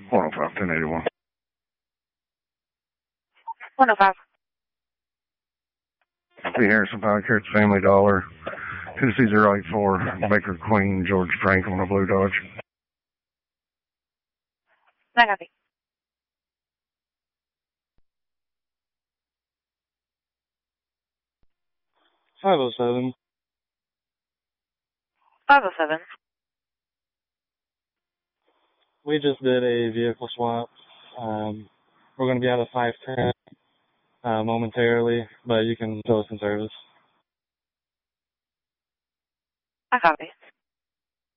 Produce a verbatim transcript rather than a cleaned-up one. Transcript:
one oh five, ten eighty-one. one oh five. P. Harrison Pike here at the Family Dollar. two C zero eight four, Baker Queen, George Franklin, a Blue Dodge. I copy. five oh seven. five oh seven. We just did a vehicle swap. Um, we're going to be out of five ten uh, momentarily, but you can fill us in service. I copy.